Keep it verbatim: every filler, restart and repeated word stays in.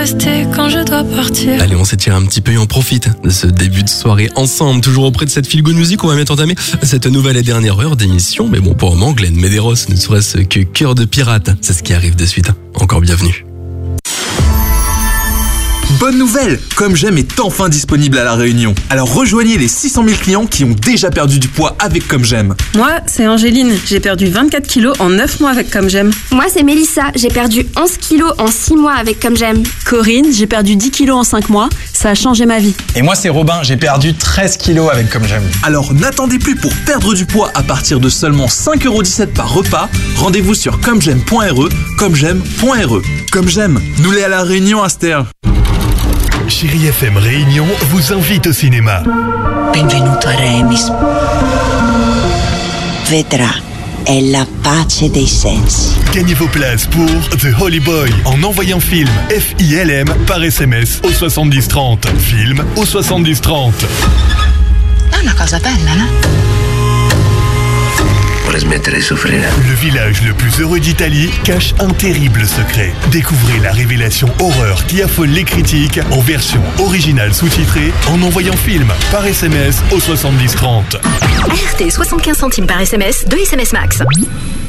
rester quand je dois partir. Allez, on s'étire un petit peu et on profite de ce début de soirée ensemble. Toujours auprès de cette Feel Good Music, on va bientôt entamer cette nouvelle et dernière heure d'émission. Mais bon, pour le moment, Glenn Medeiros ne serait-ce que cœur de pirate. C'est ce qui arrive de suite. Encore bienvenue. Bonne nouvelle, Comme J'aime est enfin disponible à La Réunion. Alors rejoignez les six cent mille clients qui ont déjà perdu du poids avec Comme J'aime. Moi, c'est Angéline. J'ai perdu vingt-quatre kilos en neuf mois avec Comme J'aime. Moi, c'est Mélissa. J'ai perdu onze kilos en six mois avec Comme J'aime. Corinne, j'ai perdu dix kilos en cinq mois. Ça a changé ma vie. Et moi, c'est Robin. J'ai perdu treize kilos avec Comme J'aime. Alors n'attendez plus pour perdre du poids à partir de seulement cinq euros dix-sept par repas. Rendez-vous sur comme j'aime point r e, comme j'aime point r e. Comme J'aime, nous l'est à La Réunion, Aster. Chérie F M Réunion vous invite au cinéma. Benvenuto a Remis. Vedrà, è la pace dei sensi. Gagnez vos places pour The Holy Boy en envoyant film F I L M par S M S au soixante-dix trente. Film au soixante-dix trente. È una cosa bella, no? Le village le plus heureux d'Italie cache un terrible secret. Découvrez la révélation horreur qui affole les critiques en version originale sous-titrée en envoyant film par S M S au soixante-dix trente. R T soixante-quinze centimes par S M S, deux S M S max.